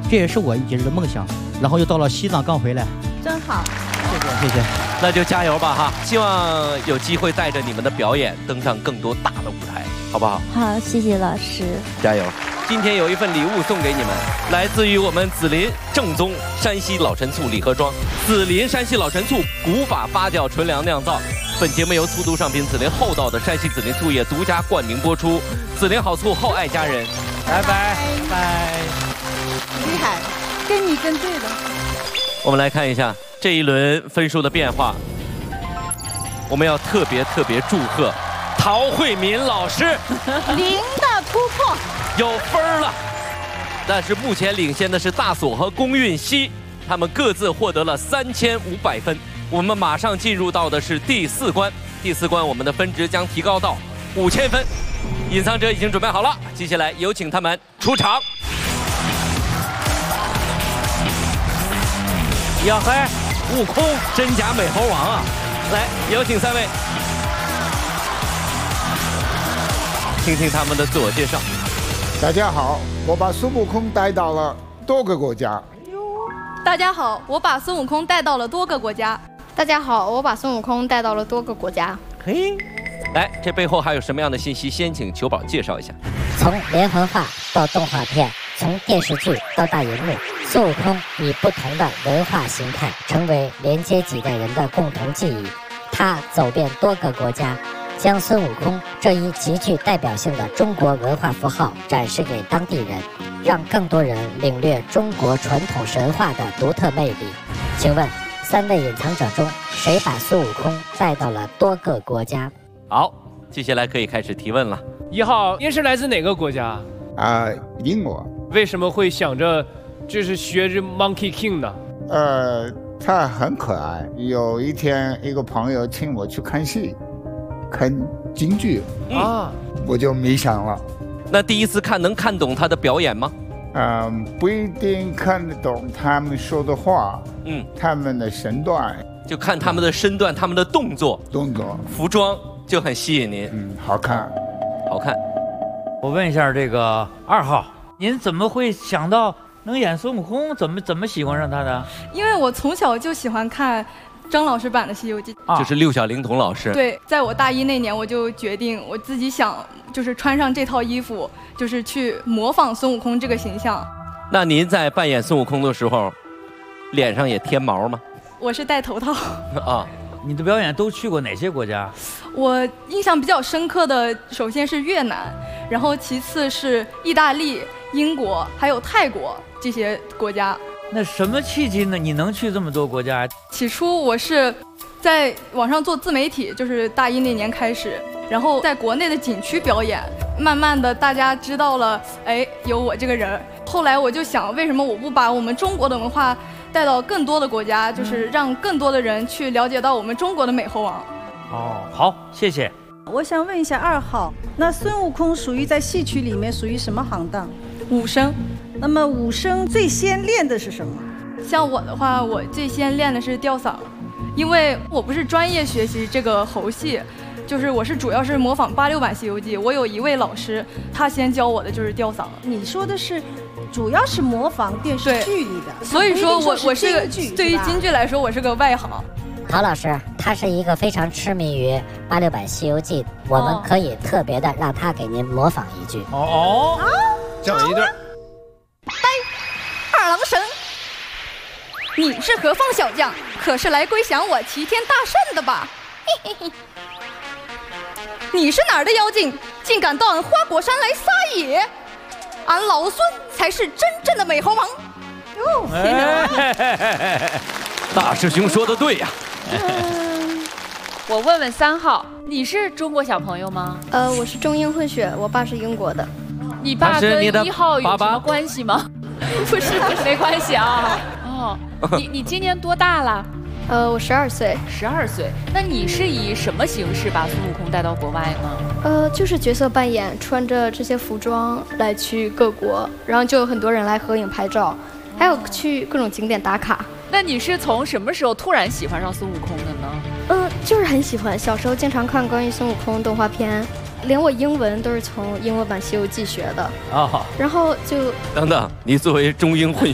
这也是我一直的梦想。然后又到了西藏刚回来， 真好， 谢谢。 那就加油吧哈！希望有机会带着你们的表演登上更多大的舞台，好不好？ 好，谢谢老师， 加油！今天有一份礼物送给你们，来自于我们紫林正宗山西老陈醋礼盒装，紫林山西老陈醋古法发酵纯粮酿造。本节目由醋都上品紫林厚道的山西紫林醋业独家冠名播出。紫林好醋，厚爱家人。 拜拜拜。 厉害，跟你跟对了。 我们来看一下这一轮分数的变化。我们要特别祝贺陶慧敏老师零的突破， 有分了。但是目前领先的是大锁和龚韵希，他们各自获得了3500分。我们马上进入到的是第4关，第4关我们的分值将提高到5000分。隐藏者已经准备好了，接下来有请他们出场。呀嘿，悟空真假美猴王啊！来，有请3位，听听他们的自我介绍。 大家好，我把孙悟空带到了多个国家。 大家好，我把孙悟空带到了多个国家。 大家好，我把孙悟空带到了多个国家。 嘿，来，这背后还有什么样的信息？先请球宝介绍一下。 从连环画到动画片，从电视剧到大荧幕，孙悟空以不同的文化形态，成为连接几代人的共同记忆。他走遍多个国家，将孙悟空这一极具代表性的中国文化符号展示给当地人，让更多人领略中国传统神话的独特魅力。请问3位隐藏者中，谁把孙悟空带到了多个国家？ 好，接下来可以开始提问了。 1号，您是来自哪个国家？ 英国。 为什么会想着就是学这 Monkey King 呢？ 他很可爱。有一天，一个朋友请我去看戏，看京剧啊，我就迷上了。 那第一次看能看懂他的表演吗？ 不一定看得懂他们说的话，他们的身段， 就看他们的身段，他们的动作，服装就很吸引您。 好看， 好看。 我问一下这个2号，您怎么会想到能演孙悟空？怎么喜欢上他的？ 因为我从小就喜欢看张老师版的《西游记》， 就是六小龄童老师。 对，在我大1那年，我就决定我自己想，就是穿上这套衣服，就是去模仿孙悟空这个形象。 那您在扮演孙悟空的时候，脸上也添毛吗？ 我是戴头套。 啊， 你的表演都去过哪些国家？ 我印象比较深刻的，首先是越南，然后其次是意大利、英国，还有泰国这些国家。 那什么契机呢？你能去这么多国家？ 起初我是在网上做自媒体，就是大1那年开始，然后在国内的景区表演，慢慢的大家知道了，哎，有我这个人。后来我就想，为什么我不把我们中国的文化带到更多的国家，就是让更多的人去了解到我们中国的美猴王。 哦，好，谢谢。 我想问一下2号，那孙悟空属于在戏曲里面属于什么行当？ 武生。 那么武生最先练的是什么？ 像我的话，我最先练的是吊嗓，因为我不是专业学习这个猴戏，就是我是主要是模仿86版《西游记》，我有一位老师，他先教我的就是吊嗓。 你说的是主要是模仿电视剧里的， 所以说我是对于京剧来说，我是个外行。 陶老师，他是一个非常痴迷于86版《西游记》，我们可以特别的让他给您模仿一句。 讲一段。 二郎神，你是何方小将？可是来归降我齐天大圣的吧？嘿嘿嘿。你是哪儿的妖精？竟敢到俺花果山来撒野？俺老孙才是真正的美猴王。 大师兄说的对呀。 我问问3号，你是中国小朋友吗？ 我是中英混血，我爸是英国的。 你爸跟1号有什么关系吗？不是，没关系啊。哦，你今年多大了？ 我12岁。 12岁，那你是以什么形式把孙悟空带到国外呢？ 就是角色扮演，穿着这些服装来去各国，然后就有很多人来合影拍照，还有去各种景点打卡。 那你是从什么时候突然喜欢上孙悟空的呢？ 就是很喜欢，小时候经常看关于孙悟空动画片，连我英文都是从英文版《西游记》学的。然后就等等，你作为中英混